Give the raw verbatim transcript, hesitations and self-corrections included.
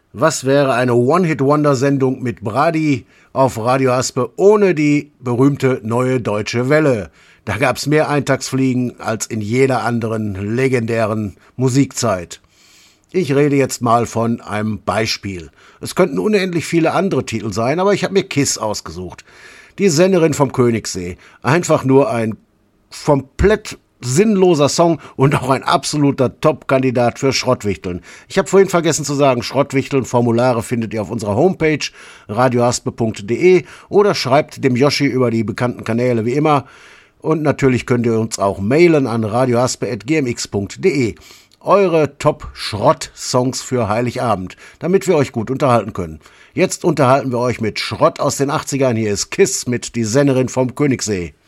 Was wäre eine One-Hit-Wonder-Sendung mit Brady auf Radio Haspe ohne die berühmte Neue Deutsche Welle? Da gab's mehr Eintagsfliegen als in jeder anderen legendären Musikzeit. Ich rede jetzt mal von einem Beispiel. Es könnten unendlich viele andere Titel sein, aber ich habe mir KISS ausgesucht. Die Sennerin vom Königssee. Einfach nur ein komplett sinnloser Song und auch ein absoluter Top-Kandidat für Schrottwichteln. Ich habe vorhin vergessen zu sagen, Schrottwichteln, Formulare findet ihr auf unserer Homepage radiohaspe punkt de oder schreibt dem Yoshi über die bekannten Kanäle wie immer. Und natürlich könnt ihr uns auch mailen an radiohaspe at g m x punkt de. Eure Top-Schrott-Songs für Heiligabend, damit wir euch gut unterhalten können. Jetzt unterhalten wir euch mit Schrott aus den achtzigern. Hier ist KISS mit Die Sennerin vom Königssee.